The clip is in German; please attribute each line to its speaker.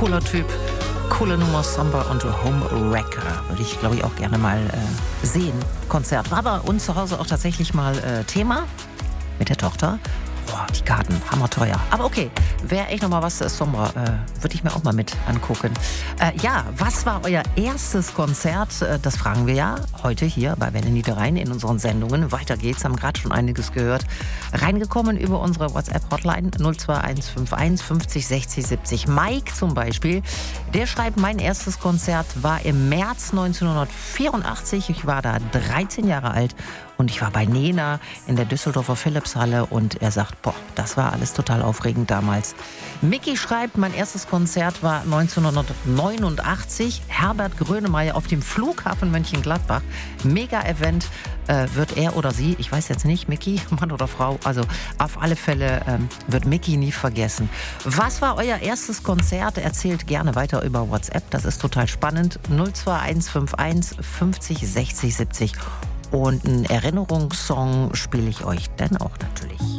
Speaker 1: cooler Typ. Coole Nummer, Samba und Homewrecker. Würde ich, glaube ich, auch gerne mal sehen. Konzert. War bei uns zu Hause auch tatsächlich mal Thema mit der Tochter. Boah, die Karten, hammerteuer. Aber okay, wäre echt nochmal was, Sommer, würde ich mir auch mal mit angucken. Ja, was war euer erstes Konzert? Das fragen wir ja heute hier bei Welle Niederrhein in unseren Sendungen. Weiter geht's, haben gerade schon einiges gehört. Reingekommen über unsere WhatsApp-Hotline 02151 50 60 70. Mike zum Beispiel, der schreibt, mein erstes Konzert war im März 1984. Ich war da 13 Jahre alt. Und ich war bei Nena in der Düsseldorfer Philipshalle und er sagt, boah, das war alles total aufregend damals. Micky schreibt, mein erstes Konzert war 1989. Herbert Grönemeyer auf dem Flughafen Mönchengladbach. Mega-Event, wird er oder sie, ich weiß jetzt nicht, Micky, Mann oder Frau, also auf alle Fälle wird Micky nie vergessen. Was war euer erstes Konzert? Erzählt gerne weiter über WhatsApp, das ist total spannend. 02151 50 60 70. Und einen Erinnerungssong spiele ich euch dann auch natürlich.